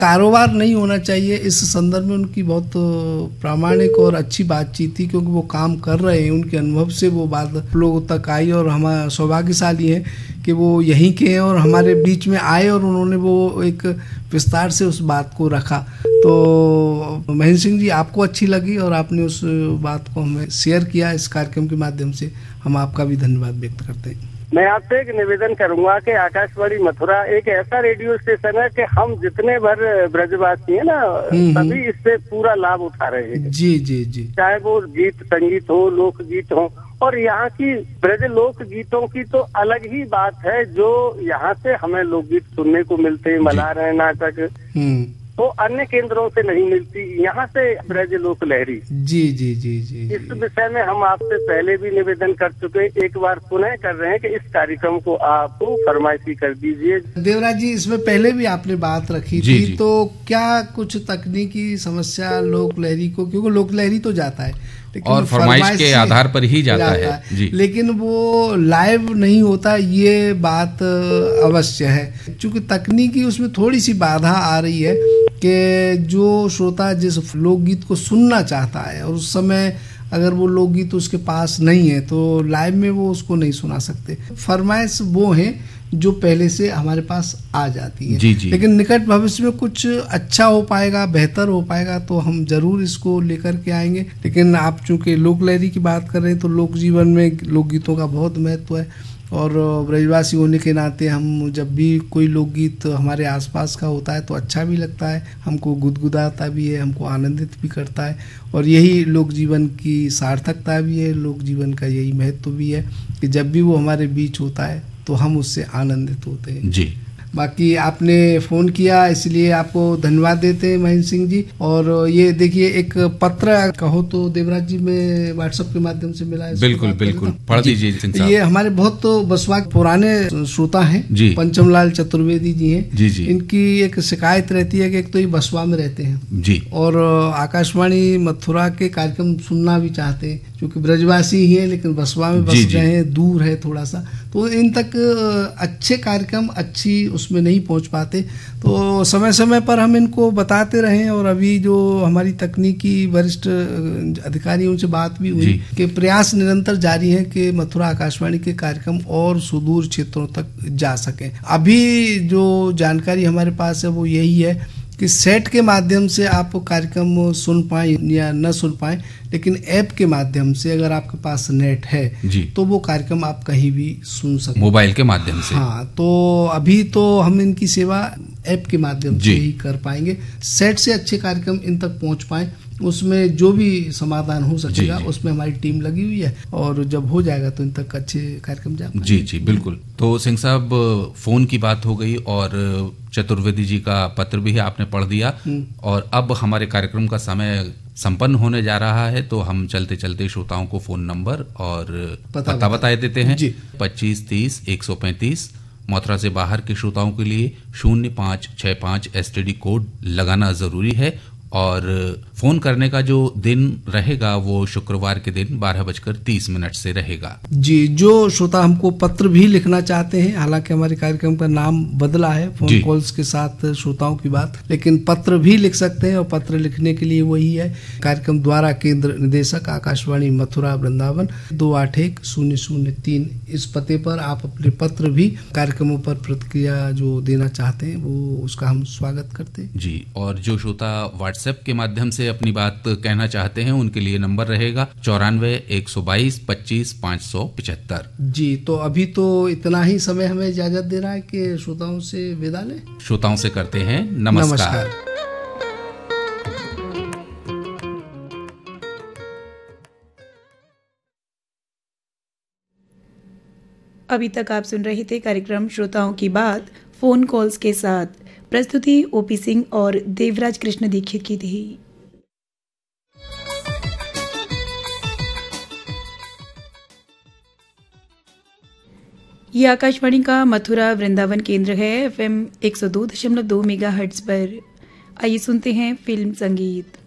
कारोबार नहीं होना चाहिए। इस संदर्भ में उनकी बहुत प्रामाणिक और अच्छी बातचीत थी, क्योंकि वो काम कर रहे हैं, उनके अनुभव से वो बात लोगों तक आई और हम सौभाग्यशाली हैं कि वो यहीं के हैं और हमारे बीच में आए और उन्होंने वो एक विस्तार से उस बात को रखा। तो महेंद्र सिंह जी, आपको अच्छी लगी और आपने उस बात को हमें शेयर किया इस कार्यक्रम के माध्यम से, हम आपका भी धन्यवाद व्यक्त करते हैं। मैं आपसे एक निवेदन करूंगा कि आकाशवाणी मथुरा एक ऐसा रेडियो स्टेशन है कि हम जितने भर ब्रजवासी हैं ना, सभी इससे पूरा लाभ उठा रहे हैं। जी जी जी। चाहे वो गीत संगीत हो, लोकगीत हो, और यहाँ की ब्रज लोक गीतों की तो अलग ही बात है, जो यहाँ से हमें लोकगीत सुनने को मिलते हैं, मल्हार नाटक, तो अन्य केंद्रों से नहीं मिलती, यहाँ से ब्रज लोक लहरी। जी जी जी जी। इस विषय में हम आपसे पहले भी निवेदन कर चुके, एक बार पुनः कर रहे हैं कि इस कार्यक्रम को आप फरमाइशी कर दीजिए। देवराज जी, इसमें पहले भी आपने बात रखी थी, तो क्या कुछ तकनीकी समस्या लोक लहरी को, क्योंकि लोक लहरी तो जाता है और फरमाइश के आधार पर ही जाता है जी। लेकिन वो लाइव नहीं होता, ये बात अवश्य है, क्योंकि तकनीकी उसमें थोड़ी सी बाधा आ रही है कि जो श्रोता जिस लोकगीत को सुनना चाहता है और उस समय अगर वो लोकगीत उसके पास नहीं है तो लाइव में वो उसको नहीं सुना सकते। फरमाइश वो है जो पहले से हमारे पास आ जाती है। जी जी। लेकिन निकट भविष्य में कुछ अच्छा हो पाएगा, बेहतर हो पाएगा, तो हम जरूर इसको लेकर के आएंगे। लेकिन आप चूंकि लोक लहरी की बात कर रहे हैं, तो लोक जीवन में लोकगीतों का बहुत महत्व है और ब्रजवासी होने के नाते हम जब भी कोई लोकगीत हमारे आसपास का होता है तो अच्छा भी लगता है, हमको गुदगुदाता भी है, हमको आनंदित भी करता है, और यही लोक जीवन की सार्थकता भी है, लोक जीवन का यही महत्व भी है कि जब भी वो हमारे बीच होता है तो हम उससे आनंदित होते हैं जी। बाकी आपने फ़ोन किया इसलिए आपको धन्यवाद देते हैं महेंद्र सिंह जी। और ये देखिए एक पत्र कहो तो देवराज जी में व्हाट्सएप के माध्यम से मिला है। बिल्कुल बिल्कुल, पढ़ दीजिए सिंह साहब। ये हमारे बहुत तो बसवा पुराने श्रोता हैं जी, पंचमलाल चतुर्वेदी जी हैं जी जी। इनकी एक शिकायत रहती है कि एक तो ये बसवा में रहते हैं जी और आकाशवाणी मथुरा के कार्यक्रम सुनना भी चाहते हैं, क्योंकि ब्रजवासी ही है लेकिन बसवा में बस गए हैं, दूर है थोड़ा सा, तो इन तक अच्छे कार्यक्रम अच्छी उसमें नहीं पहुंच पाते। तो समय समय पर हम इनको बताते रहे और अभी जो हमारी तकनीकी वरिष्ठ अधिकारी उनसे बात भी हुई कि प्रयास निरंतर जारी है कि मथुरा आकाशवाणी के कार्यक्रम और सुदूर क्षेत्रों तक जा सकें। अभी जो जानकारी हमारे पास है वो यही है कि सेट के माध्यम से आप कार्यक्रम सुन पाएं या न सुन पाएं, लेकिन ऐप के माध्यम से अगर आपके पास नेट है तो वो कार्यक्रम आप कहीं भी सुन सकते, मोबाइल के माध्यम से। हाँ, तो अभी तो हम इनकी सेवा ऐप के माध्यम से ही कर पाएंगे। सेट से अच्छे कार्यक्रम इन तक पहुंच पाए, उसमें जो भी समाधान हो सकेगा उसमें हमारी टीम लगी हुई है और जब हो जाएगा तो इन तक अच्छे कार्यक्रम जा पाएंगे। जी जी बिल्कुल। तो सिंह साहब, फोन की बात हो गई और चतुर्वेदी जी का पत्र भी आपने पढ़ दिया और अब हमारे कार्यक्रम का समय संपन्न होने जा रहा है, तो हम चलते चलते श्रोताओं को फोन नंबर और पता बता देते हैं। 2530-135 मथुरा से बाहर के श्रोताओं के लिए 0565 STD कोड लगाना जरूरी है और फोन करने का जो दिन रहेगा वो शुक्रवार के दिन 12:30 से रहेगा। जी, जो श्रोता हमको पत्र भी लिखना चाहते हैं, हालांकि हमारे कार्यक्रम का नाम बदला है फोन कॉल्स के साथ श्रोताओं की बात, लेकिन पत्र भी लिख सकते हैं और पत्र लिखने के लिए वही है कार्यक्रम द्वारा केंद्र निदेशक आकाशवाणी मथुरा वृंदावन 281003 इस पते पर आप अपने पत्र भी कार्यक्रमों पर प्रतिक्रिया जो देना चाहते हैं वो उसका हम स्वागत करते हैं। जी, और जो श्रोता व्हाट्सएप के माध्यम से अपनी बात कहना चाहते हैं उनके लिए नंबर रहेगा 94-122-25-575। जी, तो अभी तो इतना ही समय हमें इजाजत दे रहा है कि श्रोताओं से विदा लें। श्रोताओं से करते हैं नमस्कार। अभी तक आप सुन रहे थे कार्यक्रम श्रोताओं की बात फोन कॉल्स के साथ। प्रस्तुति ओपी सिंह और देवराज कृष्ण दीक्षित की थी। ये आकाशवाणी का मथुरा वृंदावन केंद्र है, FM 102.2 मेगाहर्ट्ज पर। आइए सुनते हैं फिल्म संगीत।